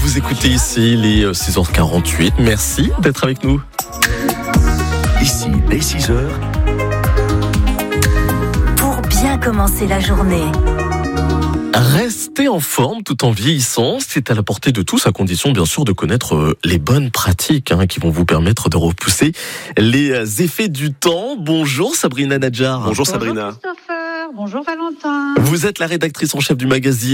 vous écoutez ici les 6h48. Merci d'être avec nous. Ici, dès 6h. Pour bien commencer la journée. Rester en forme tout en vieillissant, c'est à la portée de tous, à condition bien sûr de connaître les bonnes pratiques qui vont vous permettre de repousser les effets du temps. Bonjour Sabrina Nadjar. Bonjour Sabrina. Bonjour Christopher, bonjour Valentin. Vous êtes la rédactrice en chef du magazine